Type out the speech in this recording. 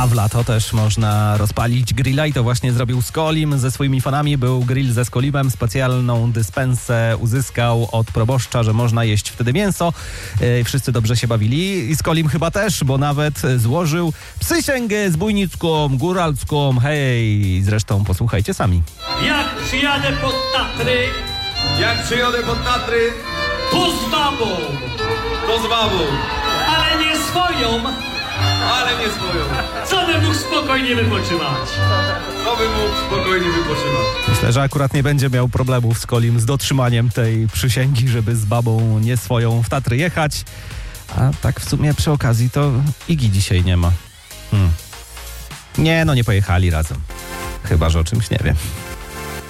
A w lato też można rozpalić grilla i to właśnie zrobił Skolim ze swoimi fanami. Był grill ze Skolimem, specjalną dyspensę uzyskał od proboszcza, że można jeść wtedy mięso. Wszyscy dobrze się bawili i Skolim chyba też, bo nawet złożył przysięgę zbójnicką, góralską. Hej, zresztą posłuchajcie sami. Jak przyjadę pod Tatry, to z babą, ale nie swoją, co bym mógł spokojnie wypoczywać. Myślę, że akurat nie będzie miał problemów z Skolim z dotrzymaniem tej przysięgi, żeby z babą nie swoją w Tatry jechać. A tak w sumie przy okazji to Igi dzisiaj nie ma. Nie pojechali razem. Chyba że o czymś nie wiem.